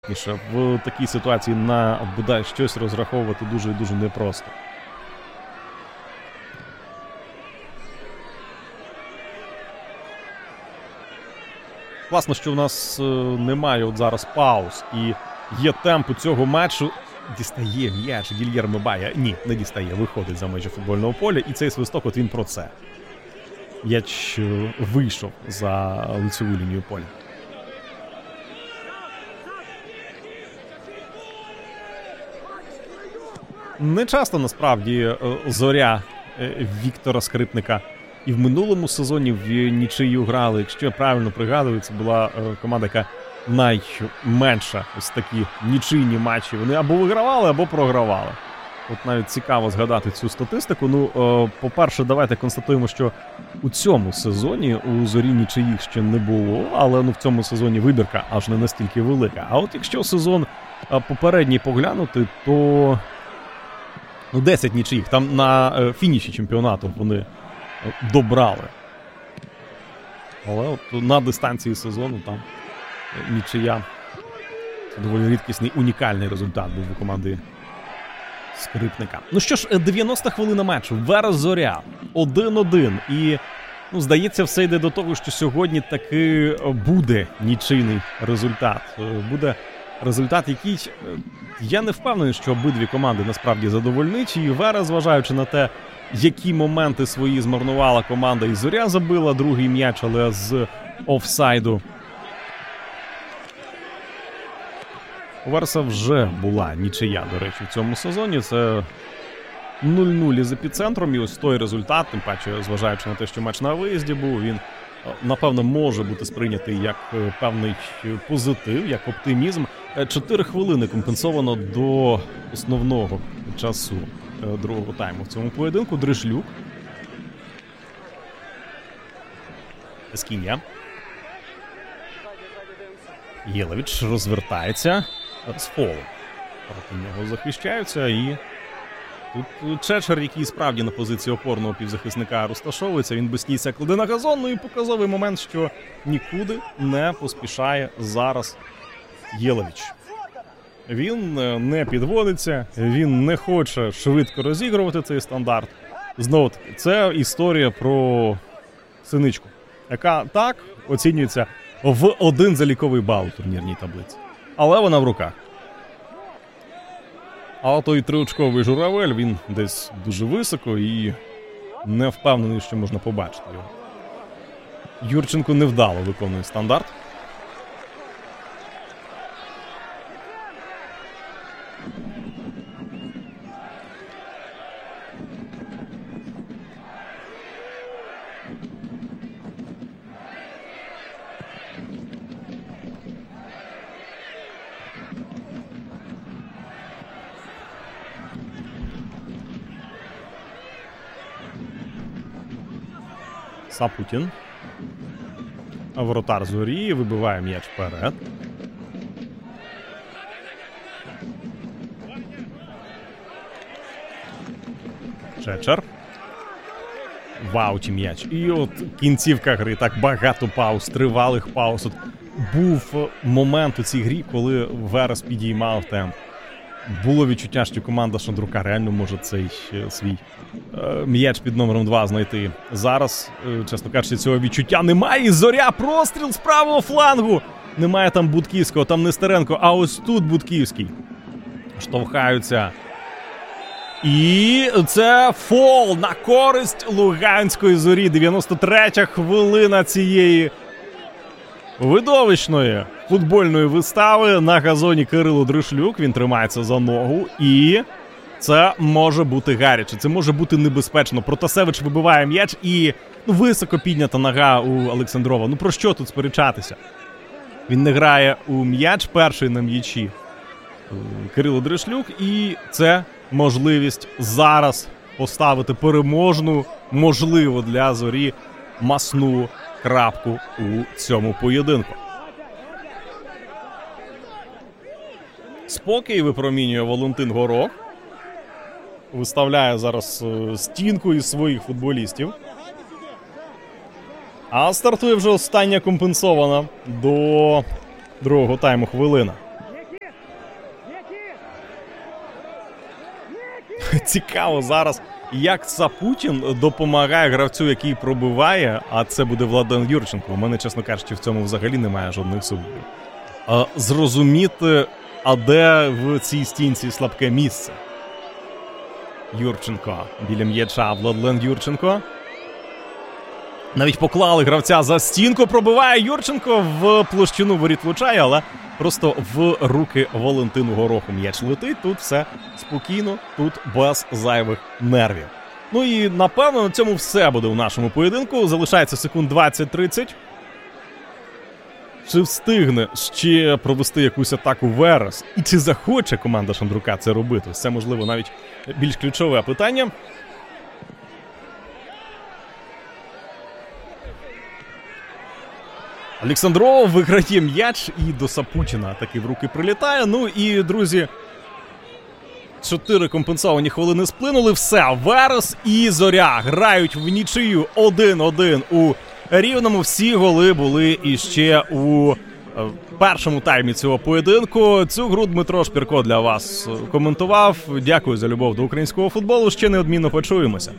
В такій ситуації на бодай щось розраховувати дуже і дуже непросто. Класно, що в нас немає от зараз пауз і є темп у цього матчу. Дістає м'яч Гільєрмо Бая. Ні, не дістає, виходить за межі футбольного поля. І цей свисток, от він про це. М'яч вийшов за лицеву лінію поля. Не часто, насправді, Зоря Віктора Скрипника і в минулому сезоні в нічию грали. Якщо я правильно пригадую, це була команда, яка найменша ось такі нічийні матчі. Вони або вигравали, або програвали. От навіть цікаво згадати цю статистику. Ну, по-перше, давайте констатуємо, що у цьому сезоні у Зорі нічиїх ще не було, але в цьому сезоні вибірка аж не настільки велика. А от якщо сезон попередній поглянути, то 10 нічиїх. Там на фініші чемпіонату вони добрали. Але от на дистанції сезону там нічия. Це доволі рідкісний, унікальний результат був у команди Скрипника. Ну що ж, 90-та хвилина матчу. Верес Зоря. 1-1. І, здається, все йде до того, що сьогодні таки буде нічийний результат. Буде результат, який, я не впевнений, що обидві команди насправді задовольнить. І Верес, зважаючи на те, які моменти свої змарнувала команда, і Зоря забила другий м'яч, але з офсайду. У Вереса вже була нічия, до речі, в цьому сезоні. Це 0-0 із епіцентром. І ось той результат, тим паче, зважаючи на те, що матч на виїзді був, він, напевно, може бути сприйнятий як певний позитив, як оптимізм. 4 хвилини компенсовано до основного часу другого тайму в цьому поєдинку. Дришлюк. Ескіння. Єлевич розвертається з фолу. Проти нього захищаються, і тут Чечер, який справді на позиції опорного півзахисника розташовується. Він без кінця кладе на газон, і показовий момент, що нікуди не поспішає зараз Єлевич. Він не підводиться, він не хоче швидко розігрувати цей стандарт. Знову-таки, це історія про Синичку, яка так оцінюється в 1 заліковий бал у турнірній таблиці. Але вона в руках. А той триочковий журавель, він десь дуже високо і не впевнений, що можна побачити його. Юрченко невдало виконує стандарт. Сапутін. Воротар Зорі вибиває м'яч вперед. Чечер. В ауті м'яч. І от кінцівка гри. Так багато пауз, тривалих пауз. От був момент у цій грі, коли Верес підіймав темп. Було відчуття, що команда Шандрука реально може цей свій м'яч під номером 2 знайти. Зараз, чесно кажучи, цього відчуття немає. І Зоря, простріл з правого флангу. Немає там Будківського, там Нестеренко, а ось тут Будківський. Штовхаються. І це фол на користь Луганської Зорі. 93-я хвилина цієї видовищної футбольної вистави. На газоні Кирило Дришлюк. Він тримається за ногу. І це може бути гаряче. Це може бути небезпечно. Протасевич вибиває м'яч і високо піднята нога у Олександрова. Про що тут сперечатися? Він не грає у м'яч, перший на м'ячі Кирило Дришлюк. І це можливість зараз поставити переможну, можливо, для Зорі масну крапку у цьому поєдинку. Спокій випромінює Валентин Горох. Виставляє зараз стінку із своїх футболістів. А стартує вже остання компенсована до другого тайму хвилина. цікаво зараз, як Сапутін допомагає гравцю, який пробиває, а це буде Владлен Юрченко. У мене, чесно кажучи, в цьому взагалі немає жодних сумнівів. Зрозуміти, а де в цій стінці слабке місце. Юрченко біля м'яча, Владлен Юрченко. Навіть поклали гравця за стінку, пробиває Юрченко, в площину воріт влучає, але просто в руки Валентину Гороху м'яч летить. Тут все спокійно, тут без зайвих нервів. Ну і напевно на цьому все буде у нашому поєдинку. Залишається секунд 20-30. Чи встигне ще провести якусь атаку Верес? І чи захоче команда Шандрука це робити? Це, можливо, навіть більш ключове питання. Олександров виграє м'яч і до Сапутіна таки в руки прилітає. Ну і, друзі, 4 компенсовані хвилини сплинули. Все, Верес і Зоря грають в нічию 1-1 у Рівному. Всі голи були іще у першому таймі цього поєдинку. Цю гру Дмитро Шпірко для вас коментував. Дякую за любов до українського футболу. Ще неодмінно почуємося.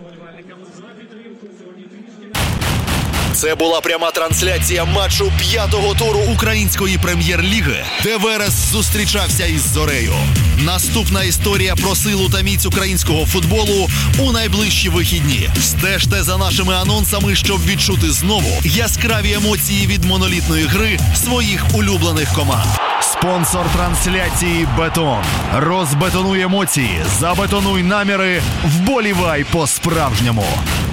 Це була пряма трансляція матчу 5-го туру української прем'єр-ліги, де Верес зустрічався із Зорею. Наступна історія про силу та міць українського футболу у найближчі вихідні. Стежте за нашими анонсами, щоб відчути знову яскраві емоції від монолітної гри своїх улюблених команд. Спонсор трансляції «Бетон». Розбетонуй емоції, забетонуй наміри, вболівай по-справжньому.